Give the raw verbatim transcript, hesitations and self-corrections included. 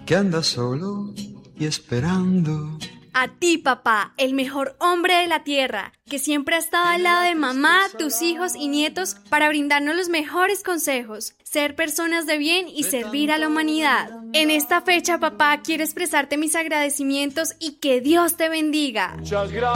que anda solo y esperando. A ti, papá, el mejor hombre de la tierra, que siempre ha estado al lado de mamá, tus hijos y nietos para brindarnos los mejores consejos, ser personas de bien y servir a la humanidad. En esta fecha, papá, quiero expresarte mis agradecimientos y que Dios te bendiga.